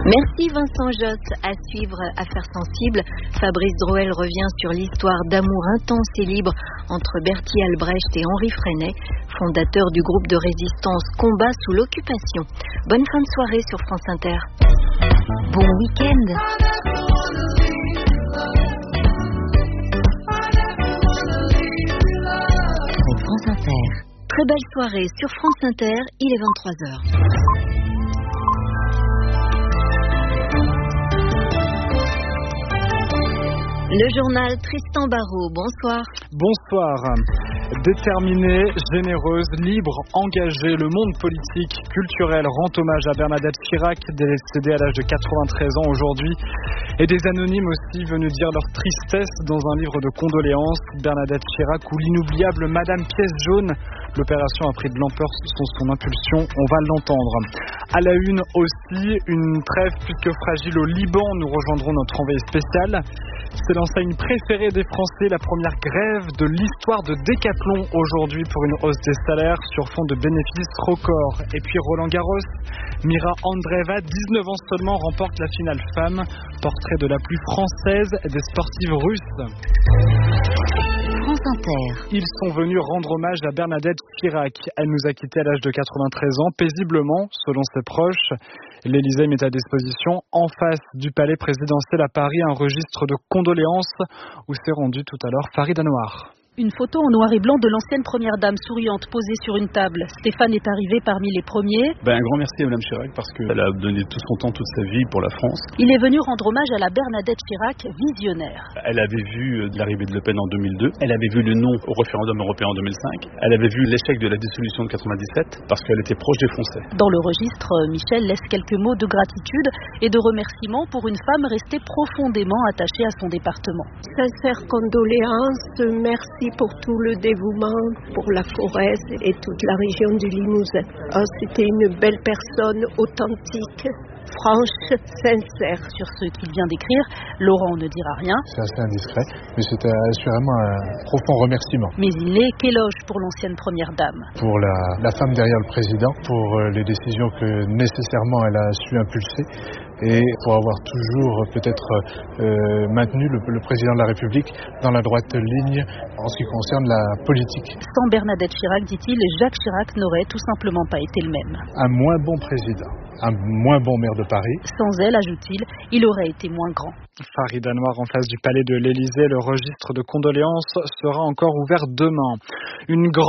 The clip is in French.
Merci Vincent Josse. À suivre Affaires sensibles, Fabrice Drouel revient sur l'histoire d'amour intense et libre entre Bertolt Albrecht et Henri Freinet, fondateur du groupe de résistance Combat sous l'occupation. Bonne fin de soirée sur France Inter. Bon week-end. Sur France Inter. Très belle soirée sur France Inter, il est 23h. Le journal Tristan Barraud, bonsoir. Bonsoir. Déterminée, généreuse, libre, engagée, le monde politique, culturel rend hommage à Bernadette Chirac, décédée à l'âge de 93 ans aujourd'hui, et des anonymes aussi venus dire leur tristesse dans un livre de condoléances. Bernadette Chirac ou l'inoubliable Madame Pièce Jaune. L'opération a pris de l'ampleur sous son impulsion, on va l'entendre. À la une aussi, une trêve plus que fragile au Liban. Nous rejoindrons notre envoyé spécial. C'est l'enseigne préférée des Français, la première grève de l'histoire de Décathlon aujourd'hui pour une hausse des salaires sur fond de bénéfices records. Et puis Roland Garros, Mira Andreeva, 19 ans seulement, remporte la finale femme. Portrait de la plus française des sportives russes. France Inter. Ils sont venus rendre hommage à Bernadette Chirac. Elle nous a quittés à l'âge de 93 ans, paisiblement, selon ses proches. L'Élysée met à disposition, en face du palais présidentiel à Paris, un registre de condoléances où s'est rendu tout à l'heure Farid Anouar. Une photo en noir et blanc de l'ancienne première dame souriante posée sur une table. Stéphane est arrivé parmi les premiers. Un grand merci à Mme Chirac parce qu'elle a donné tout son temps, toute sa vie pour la France. Il est venu rendre hommage à la Bernadette Chirac, visionnaire. Elle avait vu l'arrivée de Le Pen en 2002. Elle avait vu le non au référendum européen en 2005. Elle avait vu l'échec de la dissolution de 97 parce qu'elle était proche des Français. Dans le registre, Michel laisse quelques mots de gratitude et de remerciement pour une femme restée profondément attachée à son département. Sincères condoléances, merci pour tout le dévouement pour la Corrèze et toute la région du Limousin. C'était une belle personne, authentique, franche, sincère. Sur ce qu'il vient d'écrire, Laurent ne dira rien. C'est assez indiscret, mais c'était assurément un profond remerciement. Mais il n'est qu'éloge pour l'ancienne première dame. Pour la femme derrière le président, pour les décisions que nécessairement elle a su impulser et pour avoir toujours peut-être maintenu le président de la République dans la droite ligne en ce qui concerne la politique. Sans Bernadette Chirac, dit-il, Jacques Chirac n'aurait tout simplement pas été le même. Un moins bon président, un moins bon maire de Paris. Sans elle, ajoute-t-il, il aurait été moins grand. Farid Anouar en face du palais de l'Élysée. Le registre de condoléances sera encore ouvert demain. Une grande